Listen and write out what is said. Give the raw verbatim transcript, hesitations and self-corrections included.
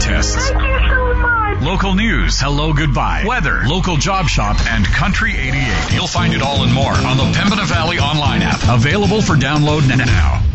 contests. Thank you so much. Local news, hello, goodbye, weather, local job shop, and Country eighty-eight. You'll find it all and more on the Pembina Valley online app. Available for download now.